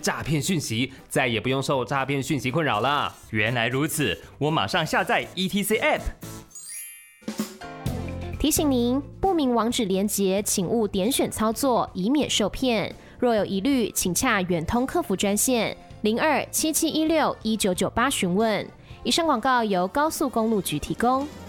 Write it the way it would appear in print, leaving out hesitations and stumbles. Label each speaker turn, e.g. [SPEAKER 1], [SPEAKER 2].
[SPEAKER 1] 诈骗讯息，再也不用受诈骗讯息困扰了。
[SPEAKER 2] 原来如此，我马上下载 ETC App。
[SPEAKER 3] 提醒您，不明网址连结，请勿点选操作，以免受骗。若有疑虑，请洽远通客服专线02-7716-1998询问。以上广告由高速公路局提供。